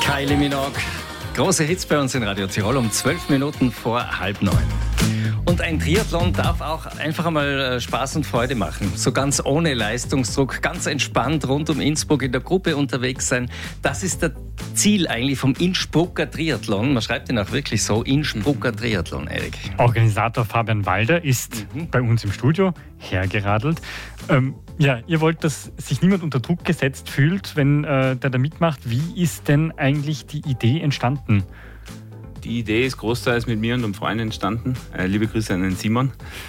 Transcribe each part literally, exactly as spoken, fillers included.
Kylie Minogue. Große Hits bei uns in Radio Tirol um zwölf Minuten vor halb neun. Und ein Triathlon darf auch einfach einmal Spaß und Freude machen. So ganz ohne Leistungsdruck, ganz entspannt rund um Innsbruck in der Gruppe unterwegs sein. Das ist das Ziel eigentlich vom Innsbrucker Triathlon. Man schreibt ihn auch wirklich so, Innsbrucker mhm. Triathlon, Erik. Organisator Fabian Walder ist mhm. bei uns im Studio hergeradelt. Ähm, ja, ihr wollt, dass sich niemand unter Druck gesetzt fühlt, wenn äh, der da mitmacht. Wie ist denn eigentlich die Idee entstanden? Die Idee ist großteils mit mir und einem Freund entstanden. Äh, liebe Grüße an den Simon.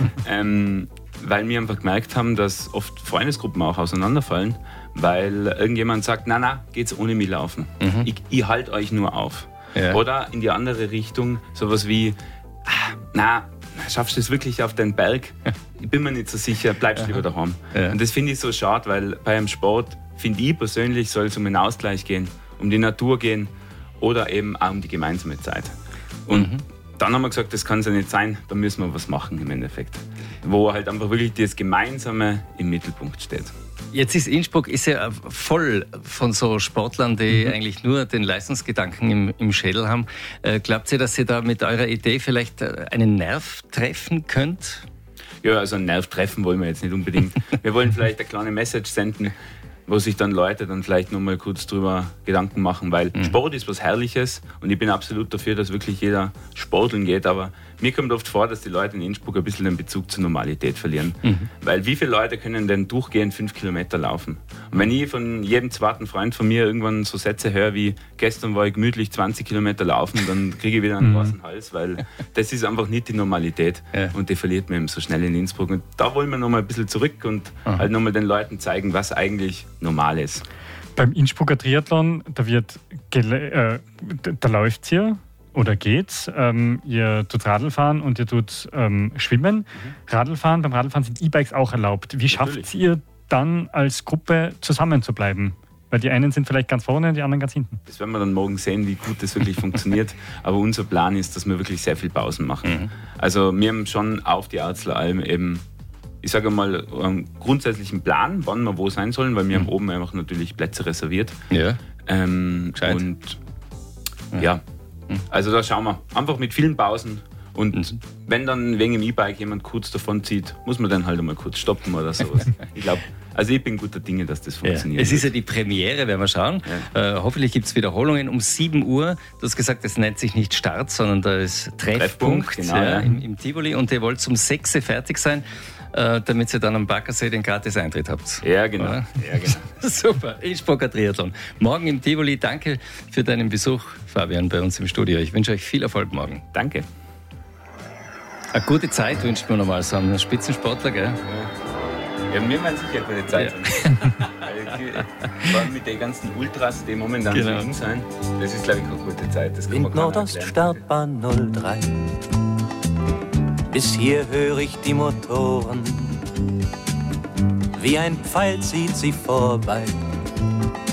ähm, weil wir einfach gemerkt haben, dass oft Freundesgruppen auch auseinanderfallen, weil irgendjemand sagt, na na, geht's ohne mich laufen. Mhm. Ich, ich halte euch nur auf. Ja. Oder in die andere Richtung, sowas wie, ah, na, schaffst du es wirklich auf den Berg? Ich bin mir nicht so sicher, bleibst lieber daheim. Ja. Und das finde ich so schade, weil bei einem Sport, finde ich persönlich, soll es um den Ausgleich gehen, um die Natur gehen oder eben auch um die gemeinsame Zeit. Und mhm. dann haben wir gesagt, das kann es ja nicht sein, da müssen wir was machen im Endeffekt. Wo halt einfach wirklich das Gemeinsame im Mittelpunkt steht. Jetzt ist Innsbruck ist ja voll von so Sportlern, die mhm. eigentlich nur den Leistungsgedanken im, im Schädel haben. Äh, glaubt ihr, dass ihr da mit eurer Idee vielleicht einen Nerv treffen könnt? Ja, also einen Nerv treffen wollen wir jetzt nicht unbedingt. Wir wollen vielleicht eine kleine Message senden, wo sich dann Leute dann vielleicht noch mal kurz drüber Gedanken machen, weil mhm. Sport ist was Herrliches und ich bin absolut dafür, dass wirklich jeder sporteln geht, aber mir kommt oft vor, dass die Leute in Innsbruck ein bisschen den Bezug zur Normalität verlieren, mhm. weil wie viele Leute können denn durchgehend fünf Kilometer laufen? Und wenn ich von jedem zweiten Freund von mir irgendwann so Sätze höre wie, gestern war ich gemütlich zwanzig Kilometer laufen, dann kriege ich wieder einen mhm. weißen Hals, weil das ist einfach nicht die Normalität ja. und die verliert man eben so schnell in Innsbruck und da wollen wir noch mal ein bisschen zurück und mhm. halt noch mal den Leuten zeigen, was eigentlich normal ist. Beim Innsbrucker Triathlon, da wird gele- äh, da läuft's hier oder geht's. Ähm, ihr tut Radlfahren und ihr tut ähm, Schwimmen. Mhm. Radlfahren, beim Radlfahren sind E-Bikes auch erlaubt. Wie schafft Natürlich. ihr dann als Gruppe zusammen zu bleiben? Weil die einen sind vielleicht ganz vorne, die anderen ganz hinten. Das werden wir dann morgen sehen, wie gut das wirklich funktioniert. Aber unser Plan ist, dass wir wirklich sehr viel Pausen machen. Mhm. Also wir haben schon auf die Arzler Alm eben, ich sage mal, einen grundsätzlichen Plan, wann wir wo sein sollen, weil wir mhm. haben oben einfach natürlich Plätze reserviert. Ja. Ähm, und ja. ja, also da schauen wir. Einfach mit vielen Pausen. Und mhm. wenn dann wegen dem E-Bike jemand kurz davon zieht, muss man dann halt einmal kurz stoppen oder sowas. Ich glaube, also ich bin guter Dinge, dass das funktioniert. Ja. Es ist ja die Premiere, werden wir schauen. Ja. Äh, hoffentlich gibt es Wiederholungen um sieben Uhr. Du hast gesagt, es nennt sich nicht Start, sondern da ist Treffpunkt, Treffpunkt genau, ja, ja. Im, im Tivoli. Und ihr wollt um sechs Uhr fertig sein, äh, damit ihr dann am Baggersee den Gratis-Eintritt habt. Ja, genau. Ja, genau. Super, Innsbrucker Triathlon. Morgen im Tivoli. Danke für deinen Besuch, Fabian, bei uns im Studio. Ich wünsche euch viel Erfolg morgen. Danke. Eine gute Zeit wünscht man normal so einen Spitzensportler, gell? Ja, mir meint sicher eine gute Zeit. Ja. Vor allem mit den ganzen Ultras, die momentan genau. so in sind, das ist, glaube ich, eine gute Zeit. Das Wind Nordost, Startbahn null drei. Bis hier höre ich die Motoren. Wie ein Pfeil zieht sie vorbei.